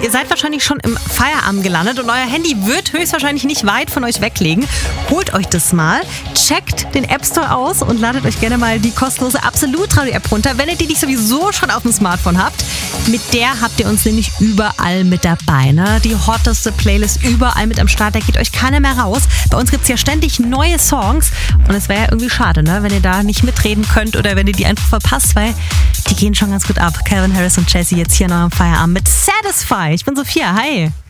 Ihr seid wahrscheinlich schon im Feierabend gelandet und euer Handy wird höchstwahrscheinlich nicht weit von euch weglegen. Holt euch das mal, checkt den App Store aus und ladet euch gerne mal die kostenlose Absolut-Radio-App runter, wenn ihr die nicht sowieso schon auf dem Smartphone habt. Mit der habt ihr uns nämlich überall mit dabei. Ne? Die hotteste Playlist überall mit am Start, da geht euch keiner mehr raus. Bei uns gibt es ja ständig neue Songs und es wäre ja irgendwie schade, ne? Wenn ihr da nicht mitreden könnt oder wenn ihr die einfach verpasst, weil die gehen schon ganz gut ab. Calvin Harris und Jessie jetzt hier noch am Feierabend mit Satisfy. Ich bin Sophia, hi.